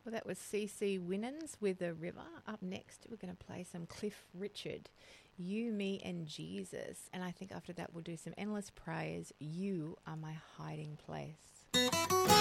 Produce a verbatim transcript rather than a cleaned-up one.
Well, that was C C Winans with The River. Up next, we're going to play some Cliff Richard, You, Me and Jesus. And I think after that, we'll do some Endless Prayers, You Are My Hiding Place.